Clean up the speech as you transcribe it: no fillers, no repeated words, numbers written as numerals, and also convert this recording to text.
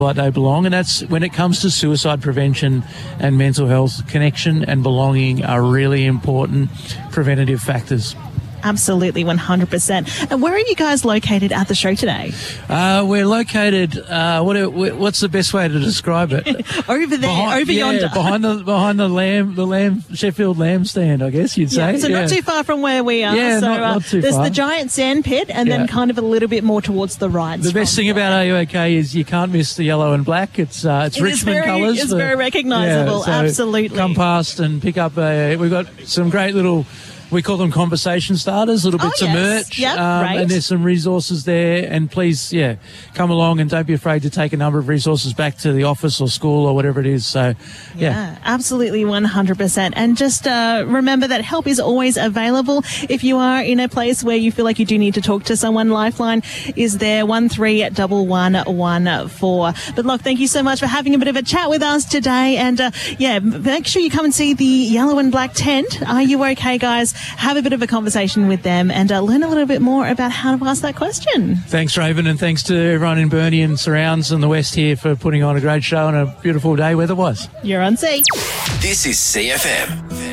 like they belong, and that's when it comes to suicide prevention and mental health. Connection and belonging are really important preventative factors. Absolutely, 100%. And where are you guys located at the show today? We're located. What's the best way to describe it? Over there, yonder, behind the lamb Sheffield lamb stand, I guess you'd say. So not too far from where we are. Yeah, so not too there's far. the giant sand pit, and then kind of a little bit more towards the right. The best thing about AUOK is you can't miss the yellow and black. It's Richmond colours. It's very recognisable. So absolutely. Come past and pick up. We've got some great little. We call them conversation starters, little bits of merch. Yep, right. And there's some resources there. And please, come along and don't be afraid to take a number of resources back to the office or school or whatever it is. So, yeah. Absolutely, 100%. And just remember that help is always available. If you are in a place where you feel like you do need to talk to someone, Lifeline is there, 131114. But look, thank you so much for having a bit of a chat with us today. And, make sure you come and see the yellow and black tent. Are you okay, guys? Have a bit of a conversation with them and learn a little bit more about how to ask that question. Thanks, Raven, and thanks to everyone in Burnie and surrounds and the West here for putting on a great show and a beautiful day weather-wise. You're on C. This is CFM.